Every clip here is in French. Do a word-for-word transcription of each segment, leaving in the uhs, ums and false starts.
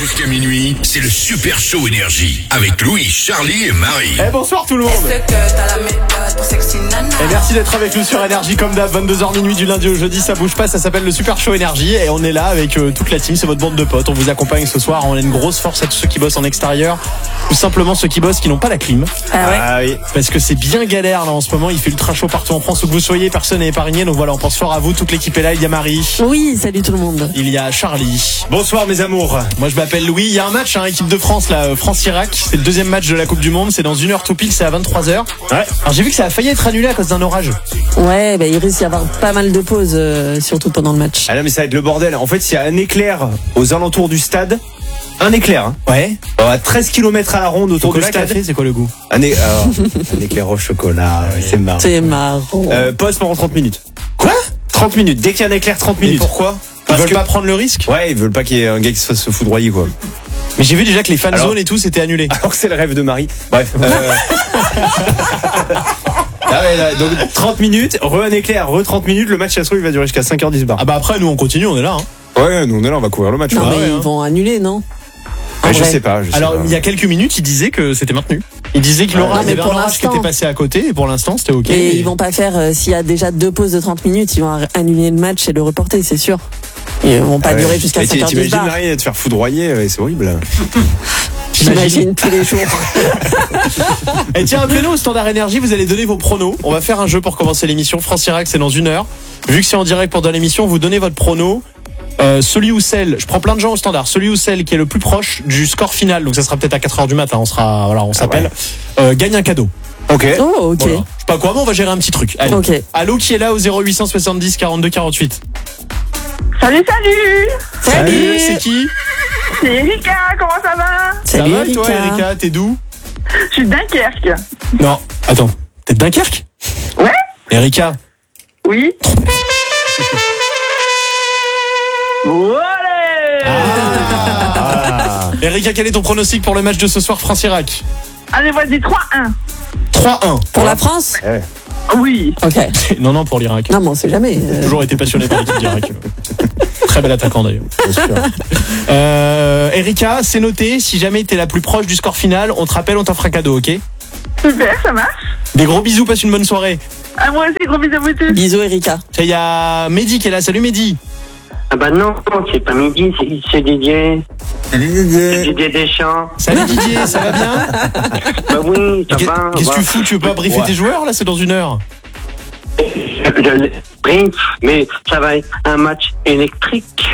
Jusqu'à minuit, c'est le Super Show Énergie avec Louis, Charlie et Marie. Eh bonsoir tout le monde. Et merci d'être avec nous sur Énergie comme d'hab, vingt-deux heures minuit du lundi au jeudi, ça bouge pas, ça s'appelle le Super Show Énergie et on est là avec euh, toute la team, c'est votre bande de potes, on vous accompagne ce soir, on a une grosse force à tous ceux qui bossent en extérieur ou simplement ceux qui bossent qui n'ont pas la clim. Ah ouais. Ah oui, parce que c'est bien galère là en ce moment, il fait ultra chaud partout en France où que vous soyez, personne n'est épargné, donc voilà, on pense fort à vous, toute l'équipe est là, il y a Marie. Oui, salut tout le monde. Il y a Charlie. Bonsoir mes amours. Moi je m'appelle Louis. Il y a un match, hein, équipe de France, là, France-Irak. C'est le deuxième match de la Coupe du Monde. C'est dans une heure tout pile, c'est à vingt-trois heures. Ouais. Alors j'ai vu que ça a failli être annulé à cause d'un orage. Ouais, bah, il risque d'y avoir pas mal de pauses, euh, surtout pendant le match. Ah non mais ça va être le bordel. En fait, il y a un éclair aux alentours du stade. Un éclair, hein. Ouais. À treize kilomètres à la ronde autour chocolat du stade. Café, c'est quoi le goût? Un, é... Alors, un éclair au chocolat, c'est marrant. C'est marrant. Euh, pause pendant trente minutes. Quoi? trente minutes. Dès qu'il y a un éclair, trente minutes. Mais pourquoi? Parce Ils veulent que... pas prendre le risque? Ouais, ils veulent pas qu'il y ait un gars qui se fasse se foudroyer, quoi. Mais j'ai vu déjà que les fan Alors... zones et tout c'était annulé. Alors que c'est le rêve de Marie. Bref. Euh... ah ouais, là, donc trente minutes, re un éclair, re trente minutes, le match ça se trouve il va durer jusqu'à cinq heures dix bar. Ah bah après nous on continue, on est là. Hein. Ouais, nous on est là, on va couvrir le match. Non, ouais, mais ouais, ils hein. vont annuler, non? Ouais, je sais pas. Je sais Alors pas. il y a quelques minutes il disait que c'était maintenu. Il disait que l'orage, non, mais il y avait pour un orage qui l'instant- était passé à côté et pour l'instant c'était ok. Et mais- ils vont pas faire, euh, s'il y a déjà deux pauses de trente minutes, ils vont annuler le match et le reporter, c'est sûr. Ils vont pas Ah ouais. durer jusqu'à Mais cinq heures dix t'imagines bar. Marie te faire foudroyer, ouais, c'est horrible. J'imagine tous les jours. Et tiens, appelez-nous au standard énergie, vous allez donner vos pronos. On va faire un jeu pour commencer l'émission. France-Irak, c'est dans une heure. Vu que c'est en direct pendant l'émission, vous donnez votre prono. Euh, celui ou celle, je prends plein de gens au standard, celui ou celle qui est le plus proche du score final, donc ça sera peut-être à quatre heures du matin, on sera, voilà, on s'appelle, ouais. euh, gagne un cadeau. Ok. Oh, ok. Voilà. Je sais pas quoi, mais on va gérer un petit truc. Allez. Ok. Allô, qui est là au zéro huit cent soixante-dix quarante-deux quarante-huit? Salut, salut. Salut, c'est qui? C'est Erika, comment ça va? Salut, Ça va et toi, Erika. Erika? T'es d'où? Je suis de Dunkerque. Non, attends, t'es de Dunkerque? Ouais? Erika? Oui. Voilà. Ah. Erika, quel est ton pronostic pour le match de ce soir France-Irak? Allez, vas-y, trois un. trois un. Pour la France? Oui. Ok. Non, non, pour l'Irak. Non, mais on sait jamais. J'ai Euh, toujours été passionné par l'équipe d'Irak. Très bel attaquant d'ailleurs. Euh, Erika, c'est noté. Si jamais t'es la plus proche du score final, on te rappelle, on t'offre un cadeau, ok? Super, ça marche. Des gros bisous, passe une bonne soirée. À moi aussi, gros bisous à vous tous. Bisous, Erika. Il y a Mehdi qui est là. Salut Mehdi. Ah bah non, c'est pas Mehdi, c'est, c'est Didier. C'est Didier Deschamps. Salut Didier, ça va bien? Bah oui, ça Qu'est- va. Qu'est-ce que bah. tu fous? Tu veux pas briefer Ouais. tes joueurs là? C'est dans une heure. Je l'ai pris, mais ça va être un match électrique.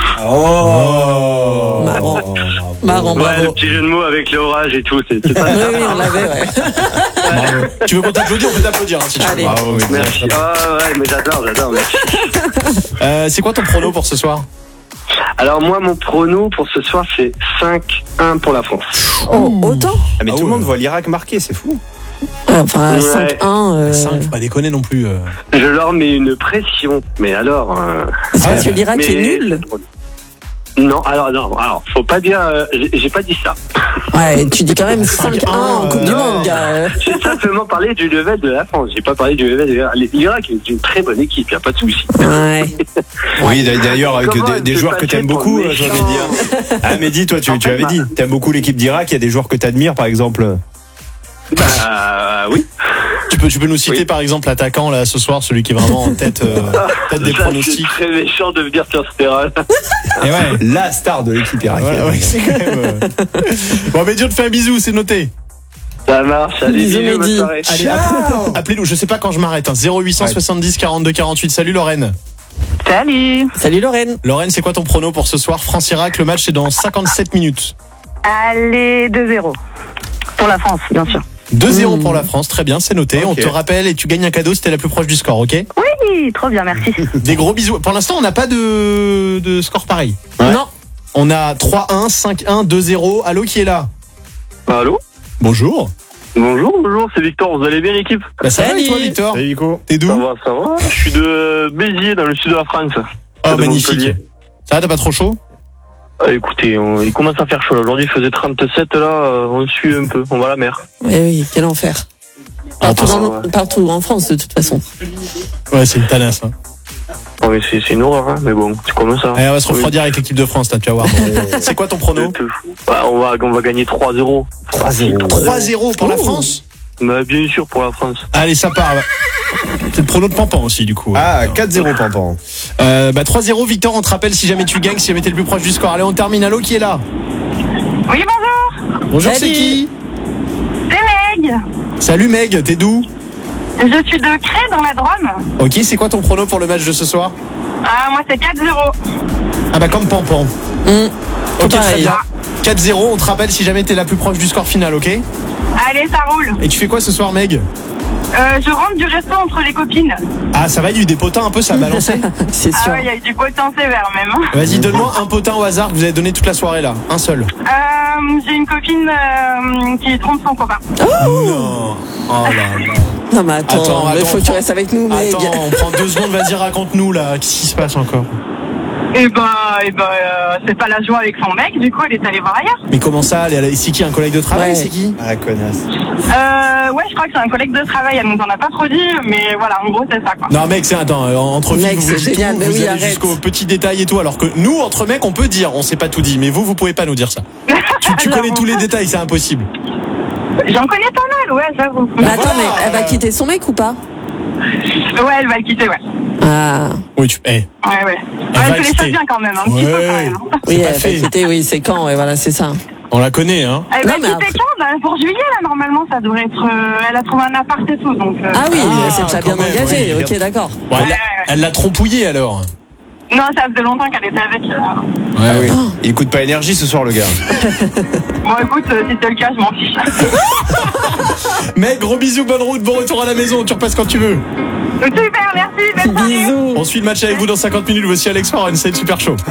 Oh. Marrant. Marrant, Ouais, le bravo. petit jeu de mots avec l'orage et tout, c'est, c'est pas Oui, oui, on l'avait, ouais. Bravo. Tu veux qu'on t'applaudisse? On peut t'applaudir hein, si tu veux. Allez. Bravo, oui. Merci. Ah ouais, mais j'adore, j'adore. Merci. Euh, c'est quoi ton prono pour ce soir? Alors moi, mon prono pour ce soir, c'est cinq un pour la France. Oh, autant? Ah, mais Ah tout ouais. le monde voit l'Irak marquer, c'est fou. Enfin, Ouais. cinq un. Euh... cinq, faut pas déconner non plus. euh. Je leur mets une pression, mais alors... euh, C'est parce que l'Irak mais- est nul? Non, alors non, alors faut pas dire, euh, j'ai, j'ai pas dit ça. Ouais, tu dis quand même cinq un en Coupe du non. Monde, gars. J'ai simplement parlé du level de la France. J'ai pas parlé du level de l'Irak. L'Irak est une très bonne équipe, y a pas de souci. Ouais. Oui, d'ailleurs, avec Comment des, elle des peut joueurs que passer t'aimes pour beaucoup, méchant j'avais dit. Ah, Mehdi, toi, tu, En tu fait, avais bah- dit. T'aimes beaucoup l'équipe d'Irak, il y a des joueurs que t'admires, par exemple. Bah oui. Tu peux, tu peux nous citer Oui. par exemple l'attaquant là ce soir, celui qui est vraiment en tête, euh, tête des Ça, pronostics. c'est très méchant de venir sur ce terrain. Et ouais. La star de l'équipe irakienne. Ouais, ouais, c'est quand même. euh. Bon, Mehdi, on te fait un bisou, c'est noté. Ça marche. Allez, Bisous, bisous, bonne Mehdi. soirée. Allez, appelez- appelez-nous. Je sais pas quand je m'arrête. Hein. zéro huit cent soixante-dix quarante-deux quarante-huit. Salut Lorraine. Salut. Salut, Lorraine. Lorraine, c'est quoi ton prono pour ce soir? France-Irak, le match c'est dans cinquante-sept minutes. Allez, deux zéro. Pour la France, bien sûr. deux zéro pour la France, très bien, c'est noté. Ok. On te rappelle et tu gagnes un cadeau si t'es la plus proche du score, ok? Oui, trop bien, merci. Des gros bisous. Pour l'instant, on n'a pas de, de score pareil. Non. On a trois un, cinq un, deux zéro. Allô, qui est là? Allô. Bonjour. Bonjour, bonjour, c'est Victor. Vous allez bien, l'équipe? Bah, ça va Salut. et toi, Victor? Salut, Nico. T'es d'où? Ça va, ça va. Je suis de Béziers, dans le sud de la France. Oh, de magnifique. Montpellier. Ça va, t'as pas trop chaud? Ah, écoutez, on- il commence à faire chaud là. Aujourd'hui, il faisait trente-sept là. euh, On suit un peu. On va à la mer. Eh oui, quel enfer. Partout, Ah, dans- ouais. partout en France, de toute façon. Ouais, c'est une tanasse. Hein. Non, mais c'est c'est une horreur, hein. Mais bon, c'est comme ça. Allez, on va se refroidir avec l'équipe de France, là, tu vas voir. C'est quoi ton prono? Bah, on va, on va gagner trois zéro. trois zéro. trois zéro pour la France? Bah, bien sûr, pour la France. Allez, ça part. C'est le prono de Pampan aussi, du coup. Ah, quatre zéro, Pampan. Euh, bah, trois zéro, Victor, on te rappelle si jamais tu gagnes, si jamais t'es le plus proche du score. Allez, on termine. Allô, qui est là? Oui, bonjour. Bonjour, Salut. c'est qui? C'est Meg. Salut Meg, t'es d'où? Je suis de Cré dans la Drôme. Ok, c'est quoi ton prono pour le match de ce soir? Ah, moi, c'est quatre zéro. Ah bah comme Pampan. Mmh. Ok, très Pareil. bien. quatre zéro, on te rappelle si jamais t'es la plus proche du score final, ok? Allez, ça roule. Et tu fais quoi ce soir, Meg? Euh, je rentre du resto entre les copines. Ah, ça va, il y a eu des potins un peu, ça a balancé? C'est Ah sûr. ouais, il y a eu du potin sévère même. Vas-y, donne-moi un potin au hasard que vous avez donné toute la soirée là. Un seul. Euh, j'ai une copine euh, qui trompe son copain. Non. Oh là là. Non, mais attends, Attends, il attends, faut que tu prends- restes avec nous, mec. Attends, on prend deux secondes, vas-y, raconte-nous là. Qu'est-ce qui se passe encore? Et bah, et bah euh, c'est pas la joie avec son mec, du coup, elle est allée voir ailleurs. Mais comment ça? Elle est- C'est qui? Un collègue de travail? Ouais. C'est qui? Ah, connasse. Euh, ouais, je crois que c'est un collègue de travail, elle nous en a pas trop dit, mais voilà, en gros, c'est ça, quoi. Non, mec, c'est attends, euh, entre filles, Mec, vous, c'est vous dites génial, tout, mais vous oui, allez arrête. jusqu'aux petits détails et tout, alors que nous, entre mecs, on peut dire, on s'est pas tout dit, mais vous, vous pouvez pas nous dire ça. Tu, tu connais tous les détails, c'est impossible. J'en connais pas mal, ouais, j'avoue. Mais attends, voilà. mais elle va quitter son mec ou pas? Ouais, elle va le quitter, ouais. Ah, Oui, tu. Eh. Ouais, ouais. Elle va Ouais, le elle fait les quitter. choses bien quand même, un petit peu quand même. hein. C'est oui, pas elle va fait. quitter, oui, c'est quand? Ouais, voilà, c'est ça. On la connaît, hein. Elle va Non, mais quitter après- quand bah, pour juillet, là, normalement, ça devrait être... euh, elle a trouvé un appart et tout, donc... euh, Ah oui, Ah, c'est déjà quand bien même, engagé. oui. Ok, d'accord. Bon, elle l'a- Ouais, ouais, ouais. elle l'a trompouillé alors. Non, ça faisait longtemps qu'elle était avec... euh, Ah oui. Il écoute pas énergie ce soir, le gars. Bon, écoute, euh, si c'est le cas, je m'en fiche. Mec, gros bisous, bonne route, bon retour à la maison, tu repasses quand tu veux. Super, merci, bonne soirée. Bisous. On suit le match avec vous dans cinquante minutes, voici Alex Warren, c'est le super show.